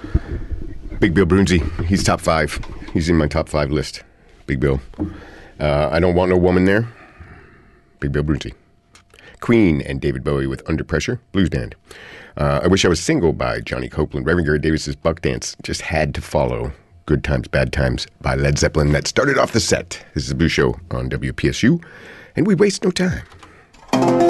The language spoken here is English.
Big Bill Broonzy. He's top 5. He's in my top 5 list. Big Bill. I Don't Want No Woman there. Big Bill Broonzy. Queen and David Bowie with Under Pressure. Blues band. I Wish I Was Single by Johnny Copeland. Reverend Gary Davis's Buck Dance just had to follow. Good Times, Bad Times by Led Zeppelin. That started off the set. This is the Blues Show on WPSU. And we waste no time.